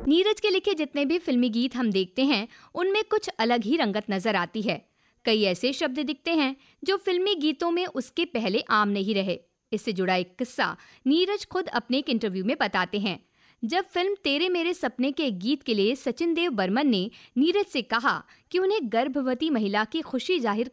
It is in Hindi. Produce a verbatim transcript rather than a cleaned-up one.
नीरज के लिखे जितने भी फिल्मी गीत हम देखते हैं उनमें कुछ अलग ही रंगत नजर आती है। कई ऐसे शब्द दिखते हैं जो फिल्मी गीतों में उसके पहले आम नहीं रहे। इससे जुड़ा एक किस्सा नीरज खुद अपने एक इंटरव्यू में बताते हैं। जब फिल्म तेरे मेरे सपने के एक गीत के लिए सचिन देव बर्मन ने नीरज से कहा कि उन्हें गर्भवती महिला की खुशी जाहिर